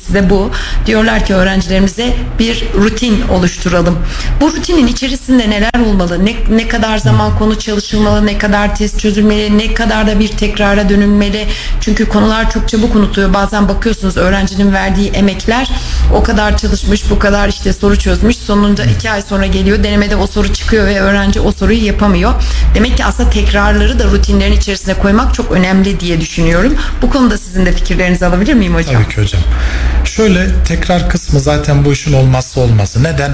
birincisi de bu. Diyorlar ki öğrencilerimize bir rutin oluşturalım. Bu rutinin içerisinde neler olmalı? Ne kadar zaman konu çalışılmalı? Ne kadar test çözülmeli? Ne kadar da bir tekrara dönülmeli? Çünkü konular çok çabuk unutuluyor. Bazen bakıyorsunuz öğrencinin verdiği emekler, o kadar çalışmış, bu kadar işte soru çözmüş. Sonunda 2 ay sonra geliyor. Denemede o soru çıkıyor ve öğrenci o soruyu yapamıyor. Demek ki aslında tekrarları da rutinlerin içerisine koymak çok önemli diye düşünüyorum. Bu konuda sizin de fikirlerinizi alabilir miyim hocam? Tabii ki hocam. Şöyle, tekrar kısmı zaten bu işin olmazsa olmazı. Neden?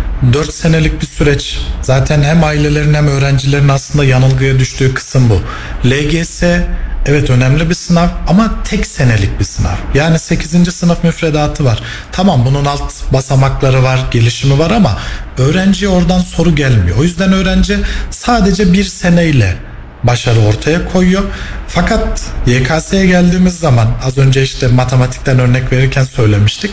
4 senelik bir süreç. Zaten hem ailelerin hem öğrencilerin aslında yanılgıya düştüğü kısım bu. LGS evet önemli bir sınav ama tek senelik bir sınav. Yani 8. sınıf müfredatı var. Tamam, bunun alt basamakları var, gelişimi var ama öğrenciye oradan soru gelmiyor. O yüzden öğrenci sadece bir seneyle başarı ortaya koyuyor. Fakat YKS'ye geldiğimiz zaman, az önce işte matematikten örnek verirken söylemiştik.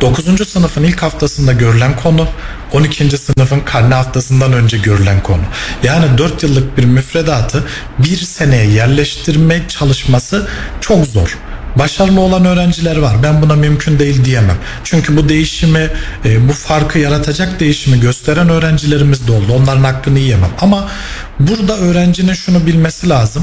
9. sınıfın ilk haftasında görülen konu 12. sınıfın karne haftasından önce görülen konu. Yani 4 yıllık bir müfredatı bir seneye yerleştirme çalışması çok zor. Başarılı olan öğrenciler var. Ben buna mümkün değil diyemem. Çünkü bu değişimi, bu farkı yaratacak değişimi gösteren öğrencilerimiz de oldu. Onların hakkını yiyemem. Ama burada öğrencinin şunu bilmesi lazım.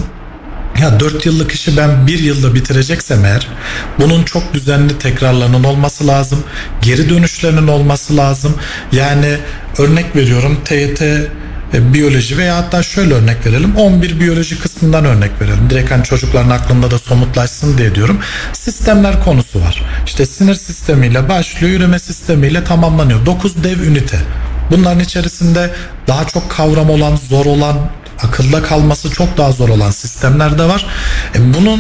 Ya 4 yıllık işi ben 1 yılda bitireceksem eğer, bunun çok düzenli tekrarlarının olması lazım. Geri dönüşlerinin olması lazım. Yani örnek veriyorum, TYT biyoloji veya hatta şöyle örnek verelim, 11 biyoloji kısmından örnek verelim. Direkt hani çocukların aklında da somutlaşsın diye diyorum. Sistemler konusu var. İşte sinir sistemiyle başlıyor, üreme sistemiyle tamamlanıyor. 9 dev ünite. Bunların içerisinde daha çok kavram olan, zor olan, akılda kalması çok daha zor olan sistemler de var. Bunun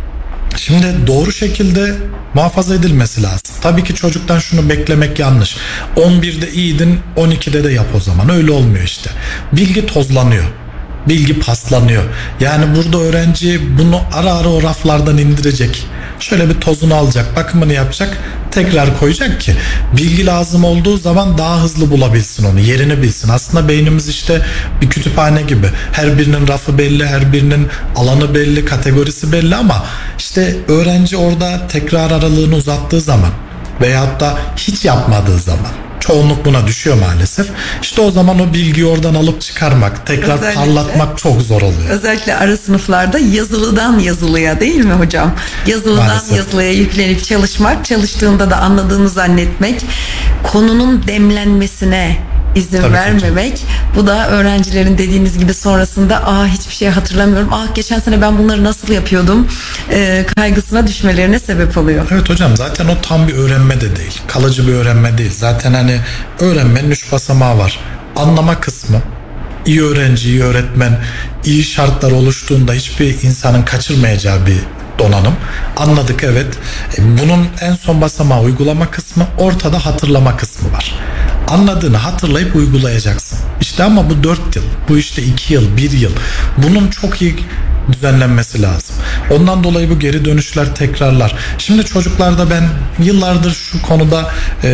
şimdi doğru şekilde muhafaza edilmesi lazım. Tabii ki çocuktan şunu beklemek yanlış. 11'de iyiydin, 12'de de yap o zaman. Öyle olmuyor işte. Bilgi tozlanıyor. Bilgi paslanıyor. Yani burada öğrenci bunu ara ara o raflardan indirecek. Şöyle bir tozunu alacak, bakımını yapacak, tekrar koyacak ki bilgi lazım olduğu zaman daha hızlı bulabilsin onu, yerini bilsin. Aslında beynimiz işte bir kütüphane gibi. Her birinin rafı belli, her birinin alanı belli, kategorisi belli ama işte öğrenci orada tekrar aralığını uzattığı zaman veyahut da hiç yapmadığı zaman, çoğunluk buna düşüyor maalesef. İşte o zaman o bilgiyi oradan alıp çıkarmak, tekrar özellikle parlatmak çok zor oluyor. Özellikle ara sınıflarda yazılıdan yazılıya, değil mi hocam? Yazılıdan maalesef yazılıya yüklenip çalışmak, çalıştığında da anladığını zannetmek, konunun demlenmesine izin tabii vermemek. Hocam. Bu da öğrencilerin dediğiniz gibi sonrasında hiçbir şey hatırlamıyorum. Geçen sene ben bunları nasıl yapıyordum kaygısına düşmelerine sebep oluyor. Evet hocam, zaten o tam bir öğrenme de değil. Kalıcı bir öğrenme değil. Zaten hani öğrenmenin 3 basamağı var. Anlama kısmı. İyi öğrenci, iyi öğretmen, iyi şartlar oluştuğunda hiçbir insanın kaçırmayacağı bir donanım. Anladık, evet. Bunun en son basamağı uygulama kısmı, ortada hatırlama kısmı var. Anladığını hatırlayıp uygulayacaksın. İşte ama bu 4 yıl, bu işte 2 yıl, 1 yıl. Bunun çok iyi düzenlenmesi lazım. Ondan dolayı bu geri dönüşler, tekrarlar. Şimdi çocuklarda ben yıllardır şu konuda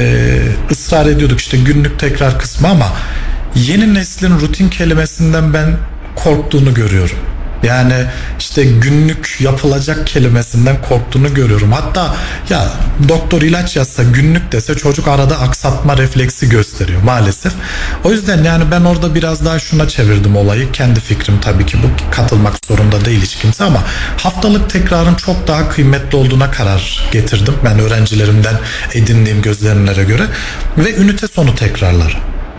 ısrar ediyorduk, işte günlük tekrar kısmı, ama yeni neslin rutin kelimesinden ben korktuğunu görüyorum. Yani işte günlük yapılacak kelimesinden korktuğunu görüyorum. Hatta ya doktor ilaç yazsa, günlük dese, çocuk arada aksatma refleksi gösteriyor maalesef. O yüzden yani ben orada biraz daha şuna çevirdim olayı. Kendi fikrim tabii ki, bu katılmak zorunda değil hiç kimse, ama haftalık tekrarın çok daha kıymetli olduğuna karar getirdim. Ben öğrencilerimden edindiğim gözlemlere göre. Ve ünite sonu tekrarları.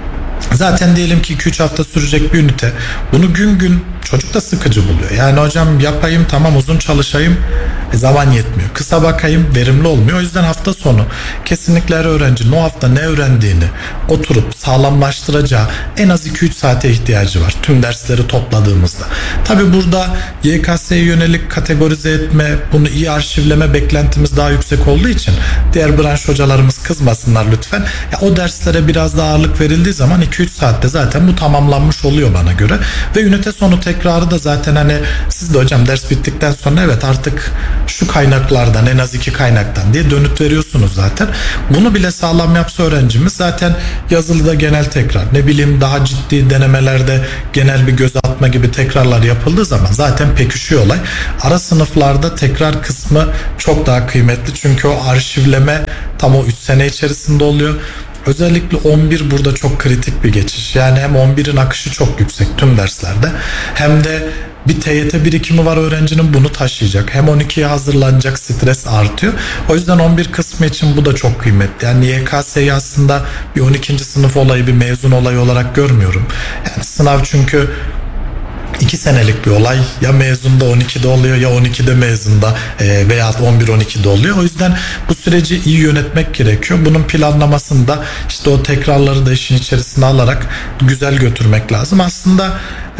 Zaten diyelim ki 2-3 hafta sürecek bir ünite. Bunu gün gün çocuk da sıkıcı buluyor. Yani hocam yapayım, tamam, uzun çalışayım, zaman yetmiyor. Kısa bakayım, verimli olmuyor. O yüzden hafta sonu kesinlikle her öğrencinin o hafta ne öğrendiğini oturup sağlamlaştıracağı en az 2-3 saate ihtiyacı var. Tüm dersleri topladığımızda. Tabi burada YKS'ye yönelik kategorize etme, bunu iyi arşivleme beklentimiz daha yüksek olduğu için diğer branş hocalarımız kızmasınlar lütfen. Ya o derslere biraz daha ağırlık verildiği zaman 2-3 2-3 saatte zaten bu tamamlanmış oluyor bana göre. Ve ünite sonu tekrarı da zaten hani siz de hocam ders bittikten sonra evet artık şu kaynaklardan en az 2 kaynaktan diye dönüt veriyorsunuz zaten. Bunu bile sağlam yapsa öğrencimiz zaten yazılıda genel tekrar, ne bileyim daha ciddi denemelerde genel bir göz atma gibi tekrarlar yapıldığı zaman zaten pekişiyor olay. Ara sınıflarda tekrar kısmı çok daha kıymetli çünkü o arşivleme tam o 3 sene içerisinde oluyor. Özellikle 11 burada çok kritik bir geçiş. Yani hem 11'in akışı çok yüksek tüm derslerde hem de bir TYT birikimi var öğrencinin, bunu taşıyacak. Hem 12'ye hazırlanacak, stres artıyor. O yüzden 11 kısmı için bu da çok kıymetli. Yani YKS'yi aslında bir 12. sınıf olayı, bir mezun olayı olarak görmüyorum. Yani sınav çünkü 2 senelik bir olay. Ya mezunda 12'de oluyor ya 12'de mezunda veya 11-12'de oluyor. O yüzden bu süreci iyi yönetmek gerekiyor. Bunun planlamasını da işte o tekrarları da işin içerisine alarak güzel götürmek lazım. Aslında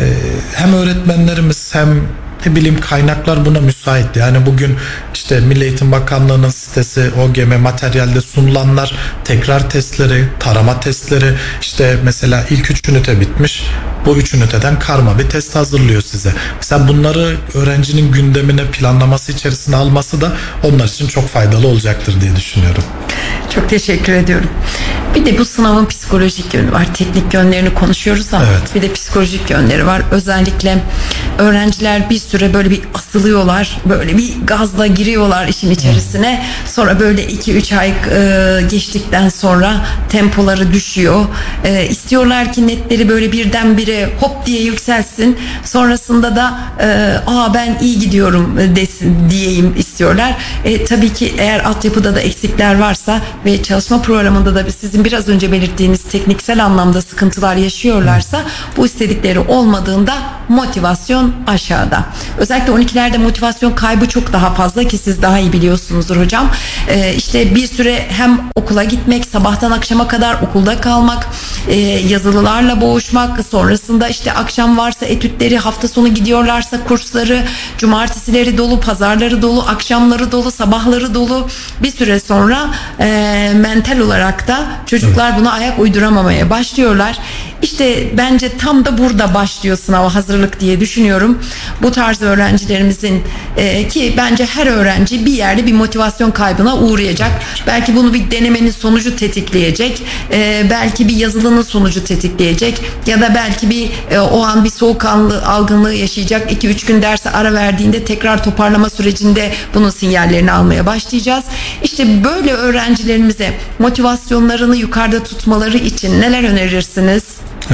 hem öğretmenlerimiz hem ne bileyim kaynaklar buna müsait. Yani bugün işte Milli Eğitim Bakanlığı'nın sitesi, OGM materyalde sunulanlar, tekrar testleri, tarama testleri, işte mesela ilk 3 ünite bitmiş. Bu 3 üniteden karma bir test hazırlıyor size. Mesela bunları öğrencinin gündemine, planlaması içerisine alması da onlar için çok faydalı olacaktır diye düşünüyorum. Çok teşekkür ediyorum. Bir de bu sınavın psikolojik yönü var. Teknik yönlerini konuşuyoruz ama evet, bir de psikolojik yönleri var. Özellikle öğrenciler bir süre böyle bir asılıyorlar. Böyle bir gazla giriyorlar işin içerisine. Sonra böyle 2-3 ay geçtikten sonra tempoları düşüyor. İstiyorlar ki netleri böyle birdenbire hop diye yükselsin. Sonrasında da ben iyi gidiyorum diyeyim istiyorlar. Tabii ki eğer altyapıda da eksikler varsa ve çalışma programında da sizin biraz önce belirttiğiniz tekniksel anlamda sıkıntılar yaşıyorlarsa bu istedikleri olmadığında motivasyon aşağıda. Özellikle 12'lerde motivasyon kaybı çok daha fazla ki siz daha iyi biliyorsunuzdur hocam. İşte bir süre hem okula gitmek, sabahtan akşama kadar okulda kalmak, yazılılarla boğuşmak, sonrasında işte akşam varsa etütleri, hafta sonu gidiyorlarsa kursları, cumartesileri dolu, pazarları dolu, akşamları dolu, sabahları dolu. Bir süre sonra mental olarak da çocuklar buna ayak uyduramamaya başlıyorlar. İşte bence tam da burada başlıyor sınava hazırlık diye düşünüyorum. Bu tarz öğrencilerimizin ki bence her öğrenci bir yerde bir motivasyon kaybına uğrayacak. Belki bunu bir denemenin sonucu tetikleyecek. Belki bir yazılının sonucu tetikleyecek. Ya da belki bir o an bir soğukkanlı algınlığı yaşayacak. 2-3 gün derse ara verdiğinde tekrar toparlama sürecinde bunun sinyallerini almaya başlayacağız. İşte böyle öğrencilerimize motivasyonlarını yukarıda tutmaları için neler önerirsiniz?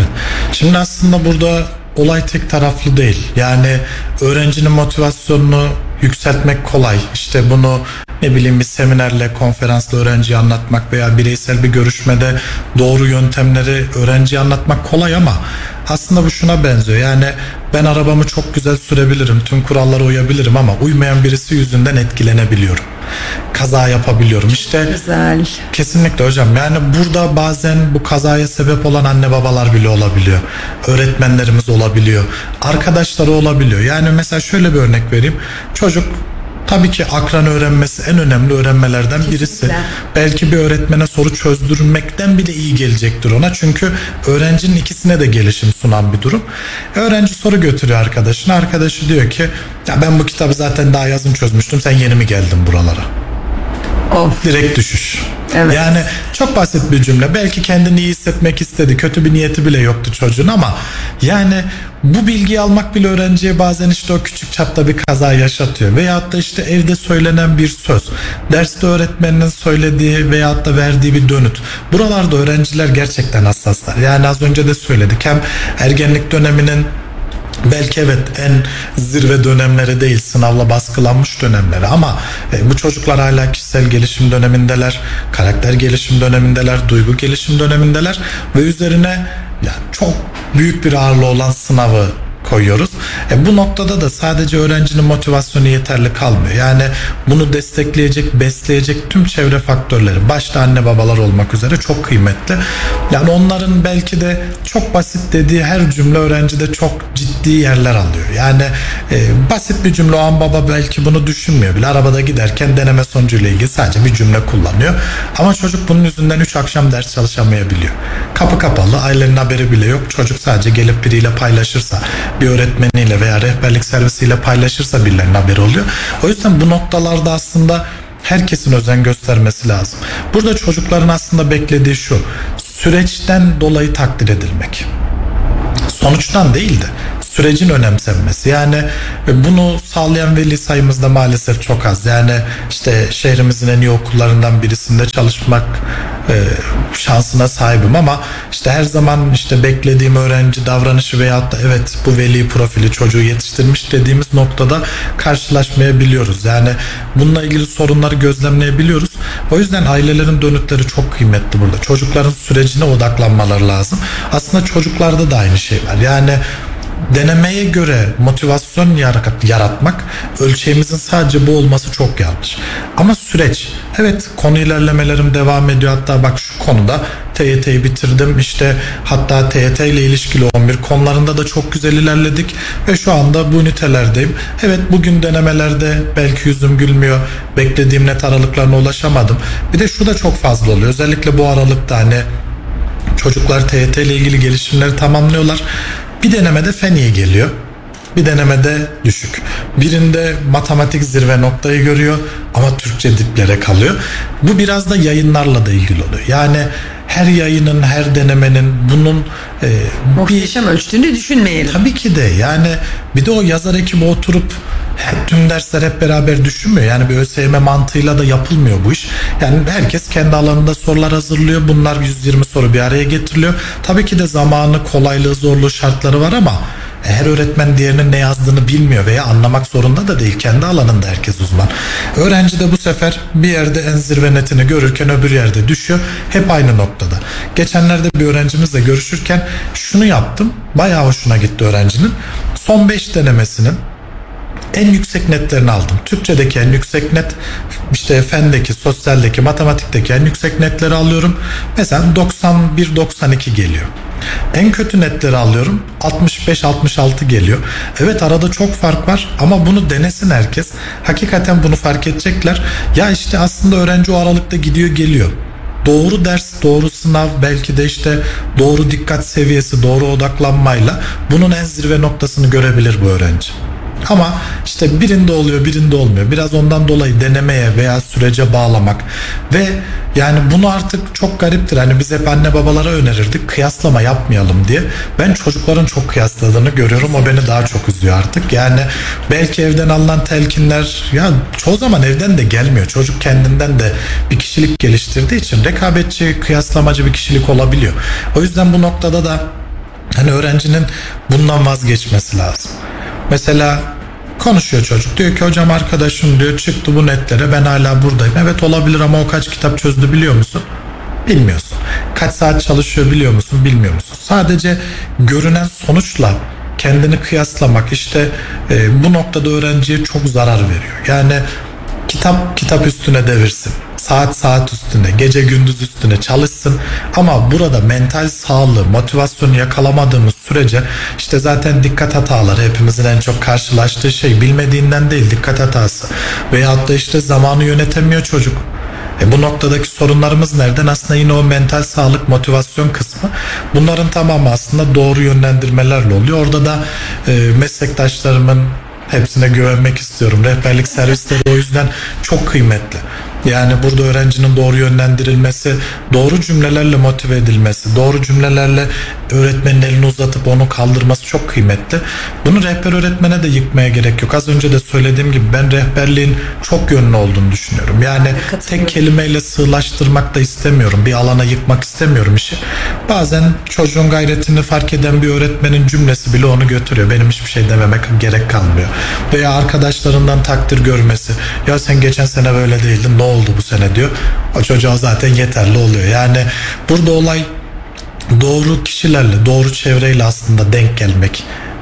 Şimdi aslında burada olay tek taraflı değil. Yani öğrencinin motivasyonunu yükseltmek kolay. İşte bunu ne bileyim bir seminerle, konferansla öğrenciye anlatmak veya bireysel bir görüşmede doğru yöntemleri öğrenciye anlatmak kolay ama aslında bu şuna benziyor. Yani ben arabamı çok güzel sürebilirim, tüm kurallara uyabilirim ama uymayan birisi yüzünden etkilenebiliyorum. Kaza yapabiliyorum. İşte güzel. Kesinlikle hocam. Yani burada bazen bu kazaya sebep olan anne babalar bile olabiliyor. Öğretmenlerimiz olabiliyor. Arkadaşları olabiliyor. Yani mesela şöyle bir örnek vereyim. Çocuk tabii ki akran öğrenmesi en önemli öğrenmelerden birisi. Kesinlikle. Belki bir öğretmene soru çözdürmekten bile iyi gelecektir ona. Çünkü öğrencinin ikisine de gelişim sunan bir durum. Öğrenci soru götürüyor arkadaşına. Arkadaşı diyor ki ya ben bu kitabı zaten daha yazın çözmüştüm. Sen yeni mi geldin buralara? Of. Direkt düşüş. Evet. Yani çok basit bir cümle. Belki kendini iyi hissetmek istedi. Kötü bir niyeti bile yoktu çocuğun ama yani bu bilgiyi almak bile öğrenciye bazen işte o küçük çapta bir kaza yaşatıyor. Veyahut da işte evde söylenen bir söz, derste öğretmeninin söylediği veyahut da verdiği bir dönüt. Buralarda öğrenciler gerçekten hassaslar. Yani az önce de söyledik. Hem ergenlik döneminin belki evet en zirve dönemleri değil, sınavla baskılanmış dönemleri ama bu çocuklar hala kişisel gelişim dönemindeler, karakter gelişim dönemindeler, duygu gelişim dönemindeler ve üzerine yani çok büyük bir ağırlığı olan sınavı koyuyoruz. Bu noktada da sadece öğrencinin motivasyonu yeterli kalmıyor. Yani bunu destekleyecek, besleyecek tüm çevre faktörleri, başta anne babalar olmak üzere çok kıymetli. Yani onların belki de çok basit dediği her cümle öğrencide çok ciddi yerler alıyor. Yani basit bir cümle, o an baba belki bunu düşünmüyor bile. Arabada giderken deneme sonucuyla ilgili sadece bir cümle kullanıyor. Ama çocuk bunun yüzünden 3 akşam ders çalışamayabiliyor. Kapı kapalı, ailenin haberi bile yok. Çocuk sadece gelip biriyle paylaşırsa, bir öğretmeniyle veya rehberlik servisiyle paylaşırsa birilerinin haberi oluyor. O yüzden bu noktalarda aslında herkesin özen göstermesi lazım. Burada çocukların aslında beklediği şu: süreçten dolayı takdir edilmek. Sonuçtan değil de sürecin önemsenmesi. Yani bunu sağlayan veli sayımız da maalesef çok az. Yani işte şehrimizin en iyi okullarından birisinde çalışmak şansına sahibim ama işte her zaman işte beklediğim öğrenci davranışı veyahut da evet bu veli profili çocuğu yetiştirmiş dediğimiz noktada karşılaşmayabiliyoruz. Yani bununla ilgili sorunları gözlemleyebiliyoruz. O yüzden ailelerin dönütleri çok kıymetli burada. Çocukların sürecine odaklanmaları lazım. Aslında çocuklarda da aynı şey var. Yani denemeye göre motivasyon yaratmak, ölçeğimizin sadece bu olması çok yanlış. Ama süreç, evet konu ilerlemelerim devam ediyor. Hatta bak şu konuda TYT'yi bitirdim. İşte hatta TYT ile ilişkili 11 konularında da çok güzel ilerledik ve şu anda bu ünitelerdeyim. Evet bugün denemelerde belki yüzüm gülmüyor. Beklediğim net aralıklarına ulaşamadım. Bir de şu da çok fazla oluyor. Özellikle bu aralıkta hani çocuklar TYT ile ilgili gelişimleri tamamlıyorlar. Bir denemede fen iyi geliyor. Bir denemede düşük. Birinde matematik zirve noktayı görüyor ama Türkçe diplere kalıyor. Bu biraz da yayınlarla da ilgili oluyor. Yani her yayının, her denemenin bunun muhteşem ölçtüğünü düşünmeyelim. Tabii ki de yani bir de o yazar ekibi oturup tüm dersler hep beraber düşünmüyor. Yani bir ÖSYM mantığıyla da yapılmıyor bu iş. Yani herkes kendi alanında sorular hazırlıyor. Bunlar 120 soru bir araya getiriliyor. Tabii ki de zamanı, kolaylığı, zorluğu, şartları var ama her öğretmen diğerinin ne yazdığını bilmiyor veya anlamak zorunda da değil. Kendi alanında herkes uzman. Öğrenci de bu sefer bir yerde en zirve netini görürken öbür yerde düşüyor. Hep aynı noktada. Geçenlerde bir öğrencimizle görüşürken şunu yaptım. Bayağı hoşuna gitti öğrencinin. Son 5 denemesinin en yüksek netlerini aldım. Türkçedeki en yüksek net, işte fendeki, sosyaldeki, matematikteki en yüksek netleri alıyorum. Mesela 91-92 geliyor. En kötü netleri alıyorum. 65-66 geliyor. Evet arada çok fark var ama bunu denesin herkes. Hakikaten bunu fark edecekler. Ya işte aslında öğrenci o aralıkta gidiyor geliyor. Doğru ders, doğru sınav, belki de işte doğru dikkat seviyesi, doğru odaklanmayla bunun en zirve noktasını görebilir bu öğrenci. Ama işte birinde oluyor, birinde olmuyor. Biraz ondan dolayı denemeye veya sürece bağlamak ve yani bunu artık çok gariptir. Hani biz hep anne babalara önerirdik kıyaslama yapmayalım diye. Ben çocukların çok kıyasladığını görüyorum. O beni daha çok üzüyor artık. Yani belki evden alınan telkinler ya çoğu zaman evden de gelmiyor. Çocuk kendinden de bir kişilik geliştirdiği için rekabetçi, kıyaslamacı bir kişilik olabiliyor. O yüzden bu noktada da hani öğrencinin bundan vazgeçmesi lazım. Mesela konuşuyor çocuk, diyor ki hocam arkadaşım diyor çıktı bu netlere, ben hala buradayım. Evet olabilir ama o kaç kitap çözdü biliyor musun? Bilmiyorsun. Kaç saat çalışıyor biliyor musun? Bilmiyor musun? Sadece görünen sonuçla kendini kıyaslamak işte bu noktada öğrenciye çok zarar veriyor. Yani kitap üstüne devirsin. Saat üstüne, gece gündüz üstüne çalışsın ama burada mental sağlığı, motivasyonu yakalamadığımız sürece işte zaten dikkat hataları hepimizin en çok karşılaştığı şey, bilmediğinden değil dikkat hatası veyahut da işte zamanı yönetemiyor çocuk. Bu noktadaki sorunlarımız nereden? Aslında yine o mental sağlık, motivasyon kısmı. Bunların tamamı aslında doğru yönlendirmelerle oluyor. Orada da meslektaşlarımın hepsine güvenmek istiyorum. Rehberlik servisleri o yüzden çok kıymetli. Yani burada öğrencinin doğru yönlendirilmesi, doğru cümlelerle motive edilmesi, doğru cümlelerle öğretmenin elini uzatıp onu kaldırması çok kıymetli. Bunu rehber öğretmene de yıkmaya gerek yok. Az önce de söylediğim gibi ben rehberliğin çok yönlü olduğunu düşünüyorum. Yani tek kelimeyle sığlaştırmak da istemiyorum. Bir alana yıkmak istemiyorum işi. Bazen çocuğun gayretini fark eden bir öğretmenin cümlesi bile onu götürüyor. Benim hiçbir şey dememek gerek kalmıyor. Veya arkadaşlarından takdir görmesi. Ya sen geçen sene böyle değildin, ne oldu bu sene diyor. O çocuğa zaten yeterli oluyor. Yani burada olay doğru kişilerle, doğru çevreyle aslında denk gelmek.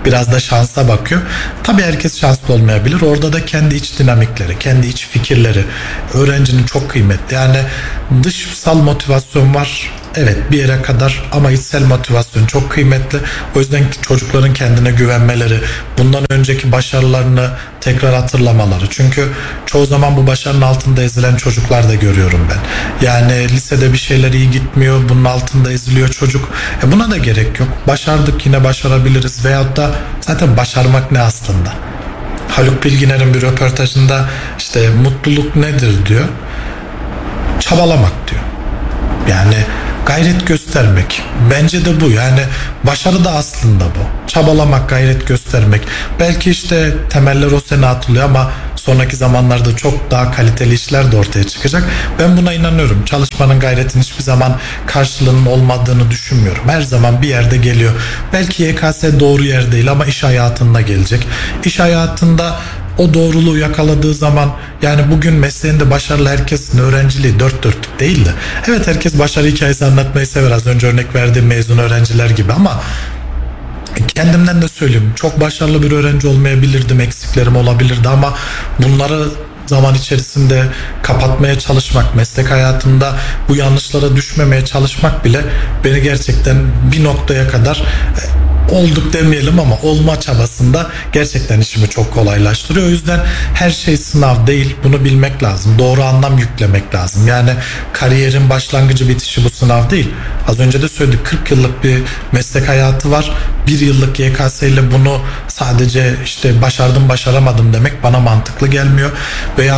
biraz da şansa bakıyor. Tabii herkes şanslı olmayabilir. Orada da kendi iç dinamikleri, kendi iç fikirleri öğrencinin çok kıymetli. Yani dışsal motivasyon var. Evet, bir yere kadar, ama içsel motivasyon çok kıymetli. O yüzden çocukların kendine güvenmeleri, bundan önceki başarılarını tekrar hatırlamaları. Çünkü çoğu zaman bu başarının altında ezilen çocuklar da görüyorum ben. Yani lisede bir şeyler iyi gitmiyor, bunun altında eziliyor çocuk. Buna da gerek yok. Başardık, yine başarabiliriz. Veyahut da zaten başarmak ne aslında? Haluk Bilginer'in bir röportajında işte mutluluk nedir diyor. Çabalamak diyor. Yani gayret göstermek. Bence de bu. Yani başarı da aslında bu. Çabalamak, gayret göstermek. Belki işte temeller o sene atılıyor ama sonraki zamanlarda çok daha kaliteli işler de ortaya çıkacak. Ben buna inanıyorum. Çalışmanın, gayretin hiçbir zaman karşılığının olmadığını düşünmüyorum. Her zaman bir yerde geliyor. Belki YKS doğru yer değil ama iş hayatında gelecek. İş hayatında o doğruluğu yakaladığı zaman, yani bugün mesleğinde başarılı herkesin öğrenciliği dört dörtlük değil de, evet, herkes başarı hikayesi anlatmayı sever, az önce örnek verdiğim mezun öğrenciler gibi, ama kendimden de söyleyeyim, çok başarılı bir öğrenci olmayabilirdim, eksiklerim olabilirdi, ama bunları zaman içerisinde kapatmaya çalışmak, meslek hayatında bu yanlışlara düşmemeye çalışmak bile beni gerçekten bir noktaya kadar olduk demeyelim ama olma çabasında gerçekten işimi çok kolaylaştırıyor. O yüzden her şey sınav değil, bunu bilmek lazım. Doğru anlam yüklemek lazım. Yani kariyerin başlangıcı bitişi bu sınav değil. Az önce de söyledik, 40 yıllık bir meslek hayatı var. 1 yıllık YKS ile bunu sadece işte başardım başaramadım demek bana mantıklı gelmiyor. Veya